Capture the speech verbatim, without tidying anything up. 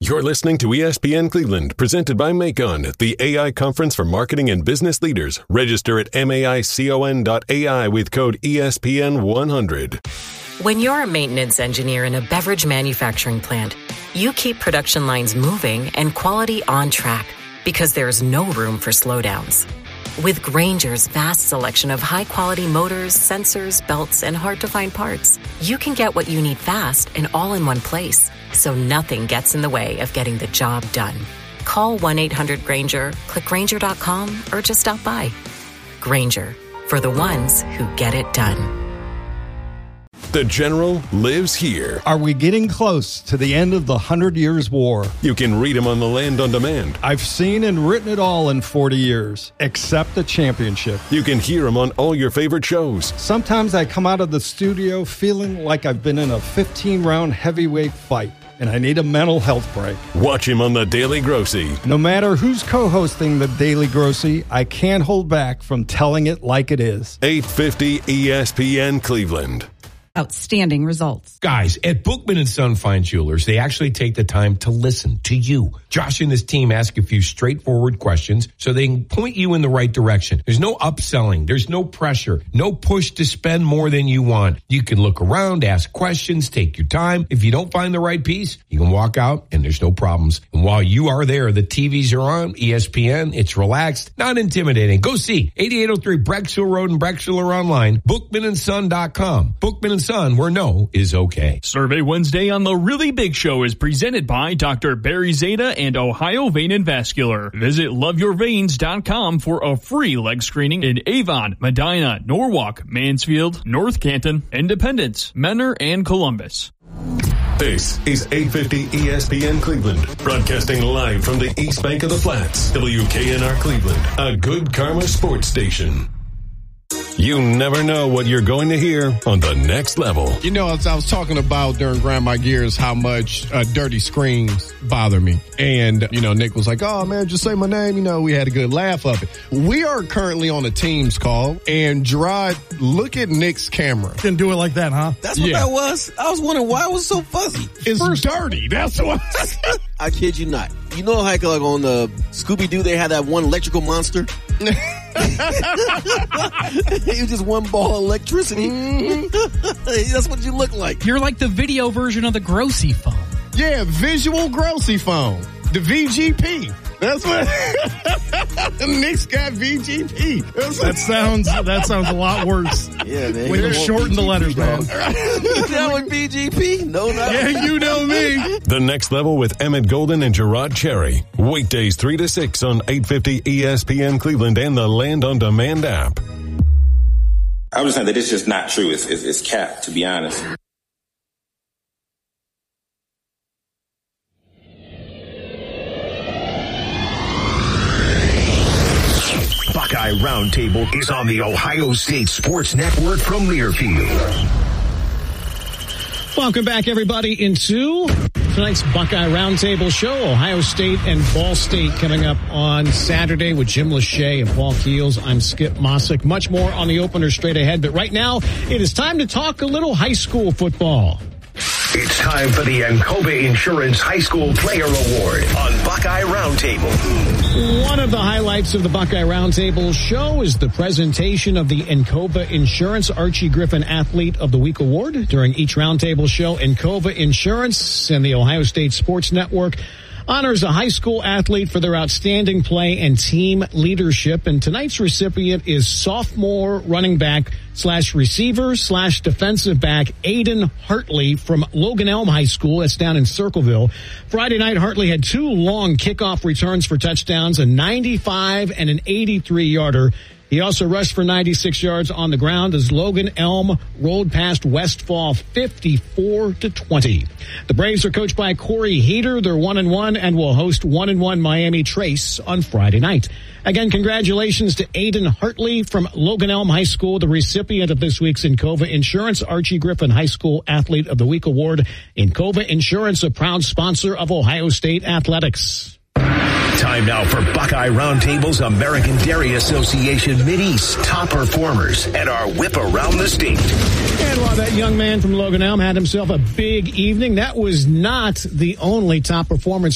You're listening to E S P N Cleveland, presented by Macon, the A I conference for marketing and business leaders. Register at maicon dot A I with code E S P N one hundred. When you're a maintenance engineer in a beverage manufacturing plant, you keep production lines moving and quality on track because there's no room for slowdowns. With Grainger's vast selection of high-quality motors, sensors, belts, and hard-to-find parts, you can get what you need fast and all in one place, so nothing gets in the way of getting the job done. Call one eight hundred Grainger, click Grainger dot com, or just stop by. Grainger, for the ones who get it done. The General lives here. Are we getting close to the end of the Hundred Years' War? You can read him on the Land on Demand. I've seen and written it all in forty years, except the championship. You can hear him on all your favorite shows. Sometimes I come out of the studio feeling like I've been in a fifteen-round heavyweight fight, and I need a mental health break. Watch him on The Daily Grossy. No matter who's co-hosting The Daily Grossy, I can't hold back from telling it like it is. eight fifty E S P N Cleveland. Outstanding results. Guys, at Bookman and Son Fine Jewelers, they actually take the time to listen to you. Josh and his team ask a few straightforward questions so they can point you in the right direction. There's no upselling. There's no pressure. No push to spend more than you want. You can look around, ask questions, take your time. If you don't find the right piece, you can walk out and there's no problems. And while you are there, the T Vs are on, E S P N, it's relaxed, not intimidating. Go see eighty-eight oh three Brecksville Road in Brecksville or online, bookman and son dot com. Bookman and Son, where no is okay. Survey Wednesday on The Really Big Show is presented by Doctor Barry Zeta and Ohio Vein and Vascular. Visit love your veins dot com for a free leg screening in Avon, Medina, Norwalk, Mansfield, North Canton, Independence, Menor, and Columbus. This is eight fifty E S P N Cleveland, broadcasting live from the East Bank of the Flats. W K N R Cleveland, a Good Karma sports station. You never know what you're going to hear on The Next Level. You know, as I was talking about during Grandma Gears, how much uh, dirty screams bother me. And, you know, Nick was like, oh, man, just say my name. You know, we had a good laugh of it. We are currently on a Teams call. And, Gerard, look at Nick's camera. Didn't do it like that, huh? That's what yeah. that was? I was wondering why it was so fuzzy. It's First, dirty. That's what. I kid you not. You know how like on the Scooby-Doo they had that one electrical monster? It was just one ball of electricity. Mm-hmm. That's what you look like. You're like the video version of the Grossy phone. Yeah, visual Grossy phone. The V G P. That's what Nick's got V G P. That's that sounds that sounds a lot worse. Yeah, man. Way to shorten the letters, man. That with V G P? No, not. Yeah, you know me. The Next Level with Emmett Golden and Gerard Cherry. Weekdays three to six on eight fifty E S P N Cleveland and the Land on Demand app. I was just saying that it's just not true. It's, it's, it's cap, to be honest. Buckeye Roundtable is on the Ohio State Sports Network from Learfield. Welcome back, everybody, into tonight's Buckeye Roundtable show. Ohio State and Ball State coming up on Saturday with Jim Lachey and Paul Keels. I'm Skip Mossick. Much more on the opener straight ahead. But right now, it is time to talk a little high school football. It's time for the Encova Insurance High School Player Award on Buckeye Roundtable. One of the highlights of the Buckeye Roundtable show is the presentation of the Encova Insurance Archie Griffin Athlete of the Week Award. During each Roundtable show, Encova Insurance and the Ohio State Sports Network honors a high school athlete for their outstanding play and team leadership. And tonight's recipient is sophomore running back slash receiver slash defensive back Aiden Hartley from Logan Elm High School. That's down in Circleville. Friday night, Hartley had two long kickoff returns for touchdowns, a ninety-five and an eighty-three yarder. He also rushed for ninety-six yards on the ground as Logan Elm rolled past Westfall fifty-four to twenty. The Braves are coached by Corey Heater. They're one and one and will host one and one Miami Trace on Friday night. Again, congratulations to Aiden Hartley from Logan Elm High School, the recipient of this week's Encova Insurance Archie Griffin High School Athlete of the Week Award. Encova Insurance, a proud sponsor of Ohio State Athletics. Time now for Buckeye Roundtable's American Dairy Association Mideast top performers and our whip around the state. And while that young man from Logan Elm had himself a big evening, that was not the only top performance